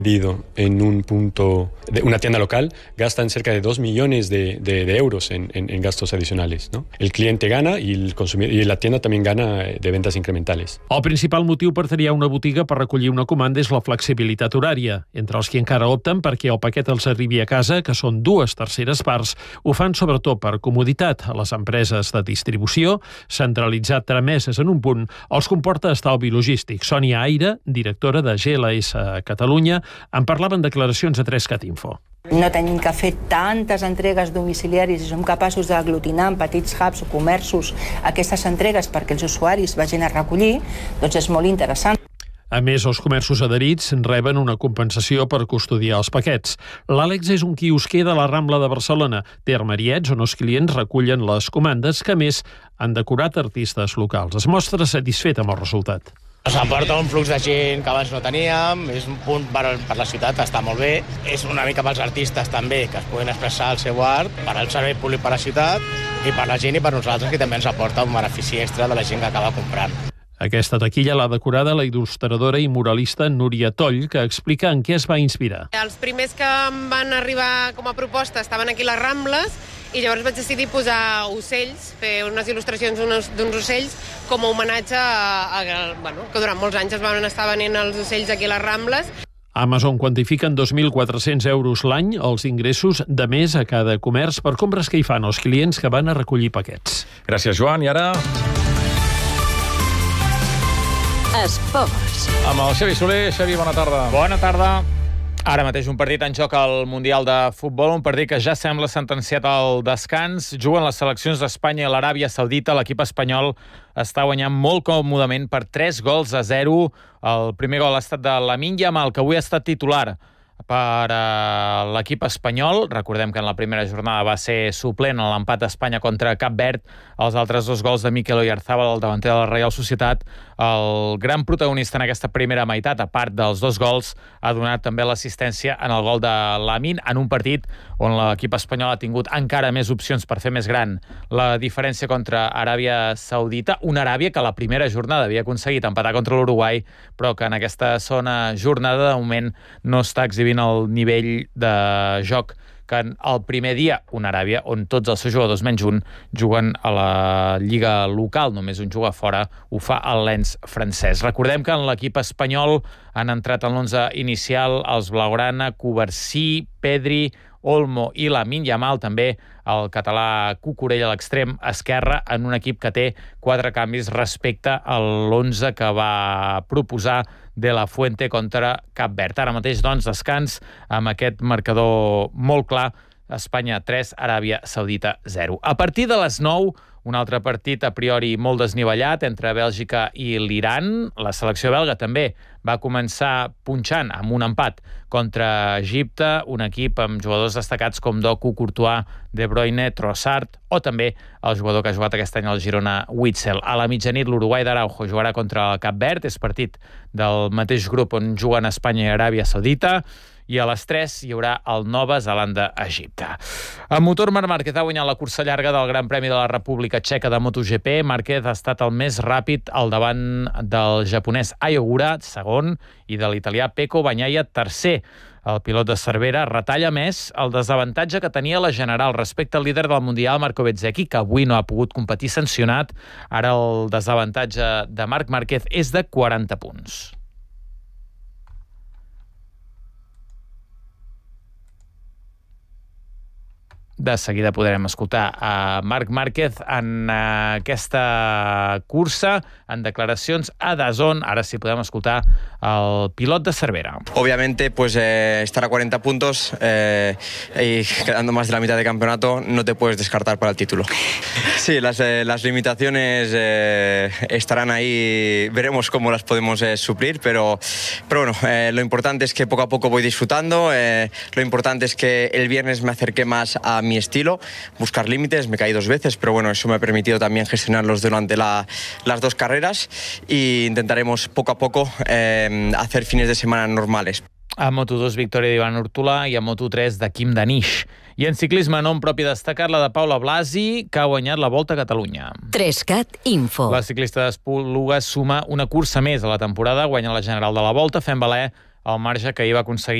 en una tienda local, gastan cerca de 2 millones de euros en gastos adicionales, ¿no? El cliente gana y la tienda también gana de ventas incrementales. El principal motiu per triar una botiga per recollir una comanda és la flexibilitat horària. Entre els que encara opten perquè el paquet els arribi a casa, que són 2 terceres parts, ho fan sobretot per comoditat. A les empreses de distribució, centralitzar trameses en un punt els comporta estalvi logístic. Sònia Aire, directora de GLS Catalunya, en parlava en declaracions a 3cat Info. No tenim que fer tantes entregues domiciliàries i som capaços d'aglutinar en petits hubs o comerços aquestes entregues perquè els usuaris vagin a recollir, doncs és molt interessant. A més, els comerços adherits reben una compensació per custodiar els paquets. L'Àlex és un quiosquer de la Rambla de Barcelona. Té armariets on els clients recullen les comandes que, a més, han decorat artistes locals. Es mostra satisfet amb el resultat. Ens aporta un flux de gent que abans no teníem, és un punt per la ciutat, està molt bé. És una mica pels artistes també, que es poden expressar el seu art, per al servei públic per la ciutat i per la gent i per nosaltres, que també ens aporta un benefici extra de la gent que acaba comprant. Aquesta taquilla l'ha decorada la il·lustradora i muralista Núria Toll, que explica en què es va inspirar. Els primers que em van arribar com a proposta estaven aquí a les Rambles i llavors vaig decidir posar ocells, fer unes il·lustracions d'uns ocells com a homenatge que durant molts anys es van estar venent els ocells aquí a les Rambles. Amazon quantifica en 2.400 euros l'any els ingressos de més a cada comerç per compres que hi fan els clients que van a recollir paquets. Gràcies, Joan. I ara... Esports. Amb el Xavi Soler. Xavi, bona tarda. Bona tarda. Ara mateix un partit en joc al Mundial de Futbol, un partit que ja sembla sentenciat al descans. Juguen les seleccions d'Espanya i l'Aràbia Saudita. L'equip espanyol està guanyant molt còmodament per 3-0. El primer gol ha estat de Lamine Yamal, que avui ha estat titular per l'equip espanyol. Recordem que en la primera jornada va ser suplent en l'empat d'Espanya contra Cap Verd. Els altres 2 gols de Mikel Oyarzabal, el davanter de la Reial Societat. El gran protagonista en aquesta primera meitat, a part dels 2 gols, ha donat també l'assistència en el gol de Lamine, en un partit on l'equip espanyol ha tingut encara més opcions per fer més gran la diferència contra Aràbia Saudita. Una Aràbia que la primera jornada havia aconseguit empatar contra l'Uruguai, però que en aquesta segona jornada de moment no està exhibint el nivell de joc que en el primer dia, una Aràbia on tots els seus jugadors, menys un, juguen a la lliga local. Només un juga fora, ho fa el Lens francès. Recordem que en l'equip espanyol han entrat en l'11 inicial els Blaugrana, Covarsí, Pedri, Olmo i Lamine Yamal, també el català Cucurella a l'extrem esquerre, en un equip que té 4 canvis respecte a l'11 que va proposar De La Fuente contra Cap Verd. Ara mateix, doncs, descans amb aquest marcador molt clar: Espanya 3, Aràbia Saudita 0. A partir de les 9, un altre partit a priori molt desnivellat entre Bèlgica i l'Iran. La selecció belga també va començar punxant amb un empat contra Egipte, un equip amb jugadors destacats com Doku, Courtois, De Bruyne, Trossard, o també el jugador que ha jugat aquest any al Girona, Witsel. A la mitjanit, l'Uruguai d'Araujo jugarà contra el Cap Verd. És partit del mateix grup on juguen Espanya i Aràbia Saudita. I a les 3 hi haurà el Nova Zelanda-Egipte. El motor Marc Márquez ha guanyat la cursa llarga del Gran Premi de la República Txeca de MotoGP. Márquez ha estat el més ràpid al davant del japonès Ai Ogura, segon, i de l'italià Pecco Bagnaia, tercer. El pilot de Cervera retalla més el desavantatge que tenia la general respecte al líder del Mundial, Marco Bezzecchi, que avui no ha pogut competir sancionat. Ara el desavantatge de Marc Márquez és de 40 punts. De seguida podrem escoltar a Marc Márquez en aquesta cursa, en declaracions a DAZN. Ara sí podem escoltar el pilot de Cervera. Obviamente, pues estar a 40 puntos y quedando más de la mitad de campeonato, no te puedes descartar para el título. Sí, las limitaciones estarán ahí, veremos cómo las podemos suplir, pero bueno, lo importante es que poco a poco voy disfrutando, lo importante es que el viernes me acerqué más a mi estilo, buscar límites. Me caí 2 veces, pero bueno, eso me ha permitido también gestionarlos durante las 2 carreras, y intentaremos poco a poco hacer fines de semana normales. A Moto2, victòria d'Ivan Ortolà, i a Moto3 de Quim Danish. I en ciclisme, nom propi destacat, la de Paula Blasi, que ha guanyat la Volta a Catalunya. 3cat Info. La ciclista d'Esplugues suma una cursa més a la temporada, guanya la general de la Volta, fent valer el marge que ahir va aconseguir